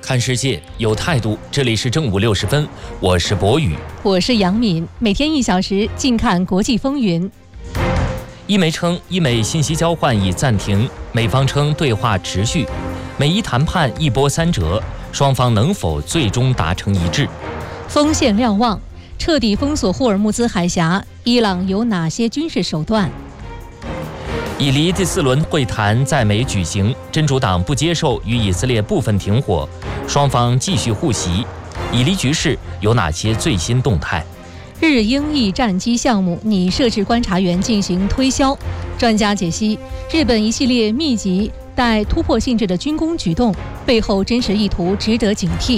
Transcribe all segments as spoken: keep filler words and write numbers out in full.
看世界有态度，这里是正午六十分，我是博宇， 我是杨敏，每天一小时，静看国际风云。 伊媒称，伊美信息交换已暂停，美方称对话持续。美伊谈判一波三折，双方能否最终达成一致？ 锋线瞭望，彻底封锁霍尔木兹海峡，伊朗有哪些军事手段？ 以黎第四轮会谈在美举行，真主党不接受与以色列部分停火，双方继续互袭。以黎局势有哪些最新动态？ 日英意战机项目拟设置观察员进行推销，专家解析，日本一系列密集带突破性质的军工举动背后真实意图值得警惕。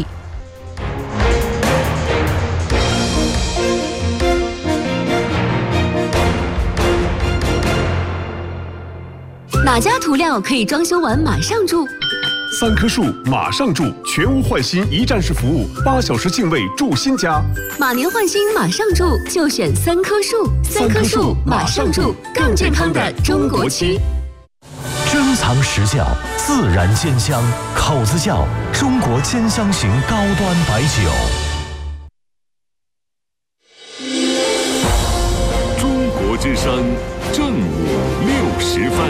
哪家涂料可以装修完马上住？ 三棵树马上住，全屋换新一站式服务，八小时净位住新家。 马年换新马上住，就选三棵树。三棵树马上住，更健康的中国区。 珍藏实窖，自然鲜香，口子窖，中国兼香型高端白酒。 中国之声，正午六十分。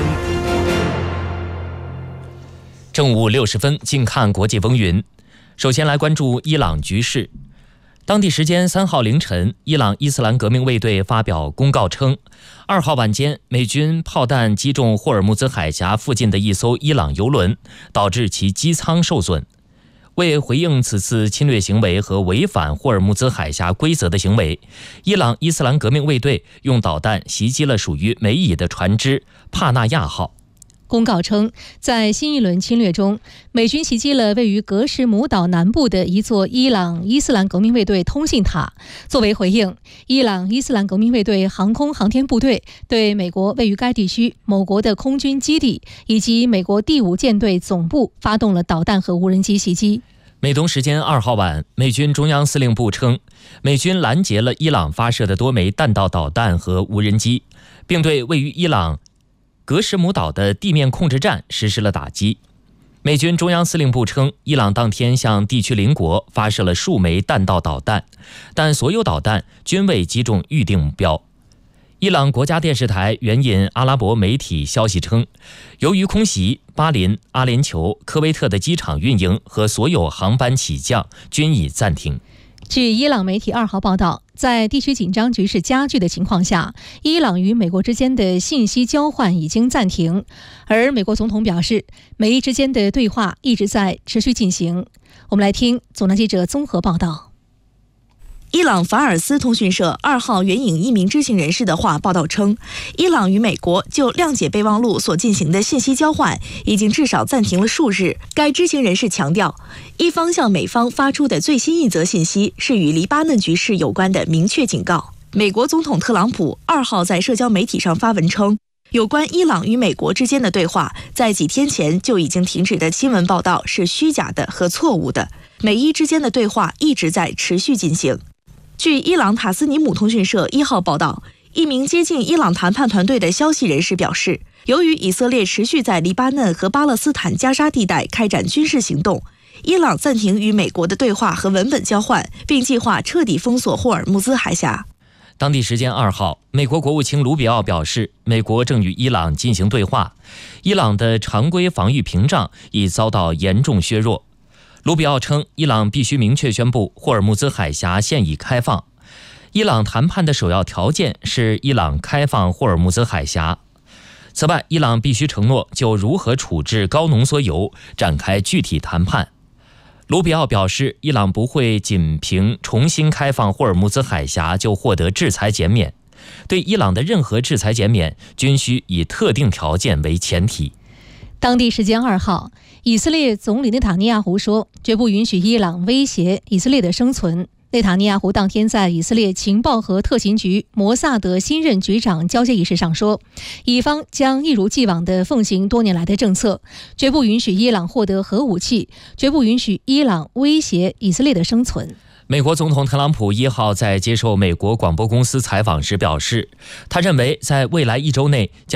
正午六十分，静看国际风云。首先来关注伊朗局势。当地时间三号凌晨，伊朗伊斯兰革命卫队发表公告称，二号晚间美军炮弹击中霍尔木兹海峡附近的一艘伊朗油轮，导致其机舱受损。为回应此次侵略行为和违反霍尔木兹海峡规则的行为，伊朗伊斯兰革命卫队用导弹袭击了属于美以的船只帕纳亚号。 公告称，在新一轮侵略中，美军袭击了位于格什姆岛南部的一座伊朗伊斯兰革命卫队通信塔。作为回应，伊朗伊斯兰革命卫队航空航天部队对美国位于该地区某国的空军基地以及美国第五舰队总部发动了导弹和无人机袭击。 美东时间二号晚，美军中央司令部称，美军拦截了伊朗发射的多枚弹道导弹和无人机，并对位于伊朗格什姆岛的地面控制站实施了打击。美军中央司令部称，伊朗当天向地区邻国发射了数枚弹道导弹，但所有导弹均未击中预定目标。伊朗国家电视台援引阿拉伯媒体消息称，由于空袭，巴林、阿联酋、科威特的机场运营和所有航班起降均已暂停。 据伊朗媒体二号报道，在地区紧张局势加剧的情况下，伊朗与美国之间的信息交换已经暂停，而美国总统表示，美伊之间的对话一直在持续进行。我们来听总台记者综合报道。 伊朗法尔斯通讯社二号援引一名知情人士的话报道称，伊朗与美国就谅解备忘录所进行的信息交换已经至少暂停了数日。该知情人士强调，伊方向美方发出的最新一则信息是与黎巴嫩局势有关的明确警告。美国总统特朗普二号在社交媒体上发文称，有关伊朗与美国之间的对话在几天前就已经停止的新闻报道是虚假的和错误的，美伊之间的对话一直在持续进行。据伊朗塔斯尼姆通讯社一号报道，一名接近伊朗谈判团队的消息人士表示，由于以色列持续在黎巴嫩和巴勒斯坦加沙地带开展军事行动，伊朗暂停与美国的对话和文本交换，并计划彻底封锁霍尔木兹海峡。 当地时间二号，美国国务卿卢比奥表示，美国正与伊朗进行对话，伊朗的常规防御屏障已遭到严重削弱。卢比奥称，伊朗必须明确宣布霍尔木兹海峡现已开放。伊朗谈判的首要条件是伊朗开放霍尔木兹海峡。此外，伊朗必须承诺就如何处置高浓缩铀展开具体谈判。卢比奥表示，伊朗不会仅凭重新开放霍尔木兹海峡就获得制裁减免，对伊朗的任何制裁减免均需以特定条件为前提。 当地时间二号，以色列总理内塔尼亚胡说，绝不允许伊朗威胁以色列的生存。内塔尼亚胡当天在以色列情报和特勤局摩萨德新任局长交接仪式上说，以方将一如既往地奉行多年来的政策，绝不允许伊朗获得核武器，绝不允许伊朗威胁以色列的生存。 美国总统特朗普一号在接受美国广播公司采访时表示，他认为在未来一周内将